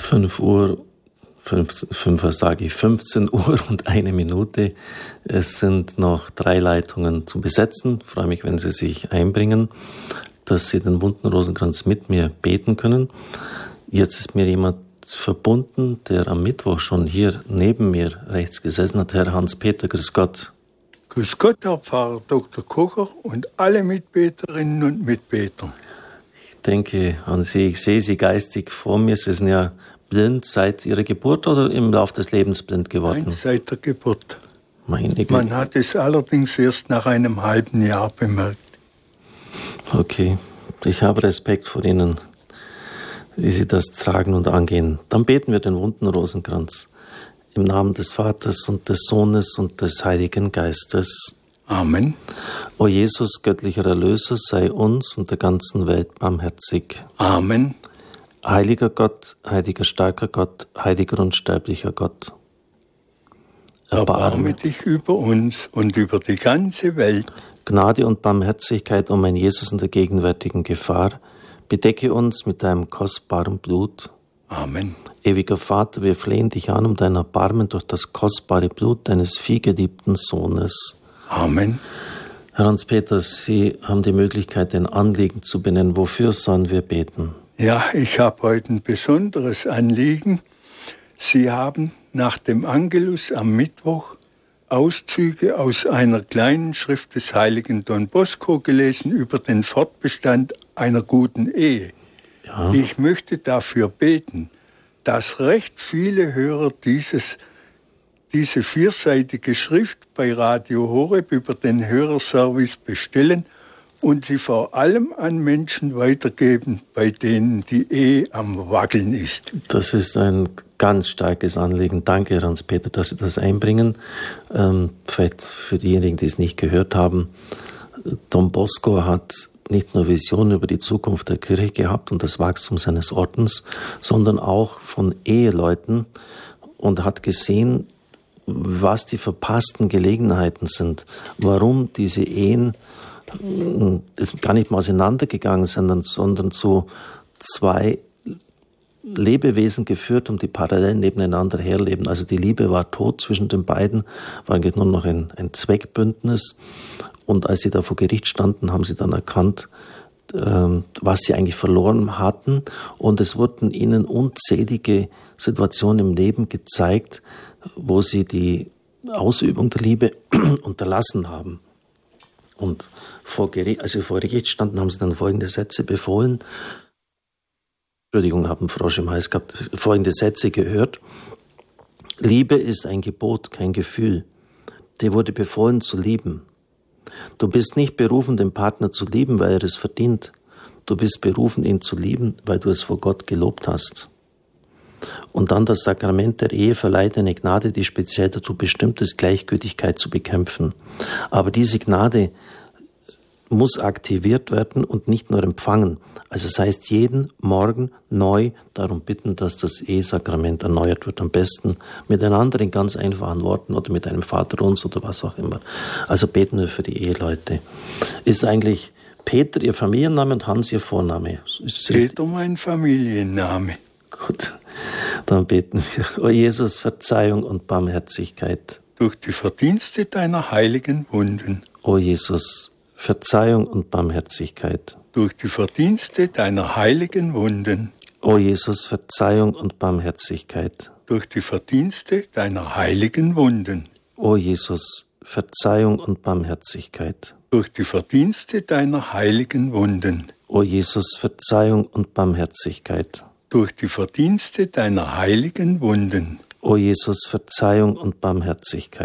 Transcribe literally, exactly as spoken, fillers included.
fünf Uhr, fünf Uhr sage ich, fünfzehn Uhr und eine Minute. Es sind noch drei Leitungen zu besetzen. Ich freue mich, wenn Sie sich einbringen, dass Sie den bunten Rosenkranz mit mir beten können. Jetzt ist mir jemand verbunden, der am Mittwoch schon hier neben mir rechts gesessen hat. Herr Hans-Peter, grüß Gott. Grüß Gott, Herr Pfarrer Doktor Kocher und alle Mitbeterinnen und Mitbeter. Ich denke an Sie, ich sehe Sie geistig vor mir. Sie sind ja blind seit Ihrer Geburt oder im Laufe des Lebens blind geworden? Nein, seit der Geburt. Meine Güte. Man hat es allerdings erst nach einem halben Jahr bemerkt. Okay, ich habe Respekt vor Ihnen, wie Sie das tragen und angehen. Dann beten wir den wunden Rosenkranz. Im Namen des Vaters und des Sohnes und des Heiligen Geistes. Amen. O Jesus, göttlicher Erlöser, sei uns und der ganzen Welt barmherzig. Amen. Heiliger Gott, heiliger starker Gott, heiliger unsterblicher Gott. Erbarme dich über uns und über die ganze Welt. Gnade und Barmherzigkeit, um mein Jesus in der gegenwärtigen Gefahr, bedecke uns mit deinem kostbaren Blut. Amen. Ewiger Vater, wir flehen dich an um dein Erbarmen durch das kostbare Blut deines vielgeliebten Sohnes. Amen. Herr Hans-Peter, Sie haben die Möglichkeit, ein Anliegen zu benennen. Wofür sollen wir beten? Ja, ich habe heute ein besonderes Anliegen. Sie haben nach dem Angelus am Mittwoch Auszüge aus einer kleinen Schrift des heiligen Don Bosco gelesen über den Fortbestand einer guten Ehe. Ja. Ich möchte dafür beten, dass recht viele Hörer dieses, diese vierseitige Schrift bei Radio Horeb über den Hörerservice bestellen und sie vor allem an Menschen weitergeben, bei denen die Ehe am Wackeln ist. Das ist ein ganz starkes Anliegen. Danke, Herr Hans-Peter, dass Sie das einbringen. Ähm, vielleicht für diejenigen, die es nicht gehört haben, Don Bosco hat nicht nur Visionen über die Zukunft der Kirche gehabt und das Wachstum seines Ordens, sondern auch von Eheleuten und hat gesehen, was die verpassten Gelegenheiten sind, warum diese Ehen gar nicht mal auseinandergegangen sind, sondern zu zwei Lebewesen geführt haben, die parallel nebeneinander herleben. Also die Liebe war tot zwischen den beiden, war eigentlich nur noch ein, ein Zweckbündnis. Und als sie da vor Gericht standen, haben sie dann erkannt, ähm, was sie eigentlich verloren hatten. Und es wurden ihnen unzählige Situationen im Leben gezeigt, wo sie die Ausübung der Liebe unterlassen haben. Und vor Gericht, als sie vor Gericht standen, haben sie dann folgende Sätze befohlen. Entschuldigung, haben Frosch im Hals gehabt. Folgende Sätze gehört. Liebe ist ein Gebot, kein Gefühl. Dir wurde befohlen zu lieben. Du bist nicht berufen, den Partner zu lieben, weil er es verdient. Du bist berufen, ihn zu lieben, weil du es vor Gott gelobt hast. Und dann das Sakrament der Ehe verleiht eine Gnade, die speziell dazu bestimmt ist, Gleichgültigkeit zu bekämpfen. Aber diese Gnade muss aktiviert werden und nicht nur empfangen. Also es heißt, jeden Morgen neu darum bitten, dass das Ehesakrament erneuert wird. Am besten miteinander in ganz einfachen Worten oder mit einem Vaterunser oder was auch immer. Also beten wir für die Eheleute. Ist eigentlich Peter Ihr Familienname und Hans Ihr Vorname? Ist Peter mein Familienname. Gut, dann beten wir. O Jesus, Verzeihung und Barmherzigkeit. Durch die Verdienste deiner heiligen Wunden. O Jesus, Verzeihung und Barmherzigkeit. Durch die Verdienste deiner heiligen Wunden. O Jesus, Verzeihung und Barmherzigkeit. Durch die Verdienste deiner heiligen Wunden. O Jesus, Verzeihung und Barmherzigkeit. Durch die Verdienste deiner heiligen Wunden. O Jesus, Verzeihung und Barmherzigkeit. Durch die Verdienste deiner heiligen Wunden. O Jesus, Verzeihung und Barmherzigkeit.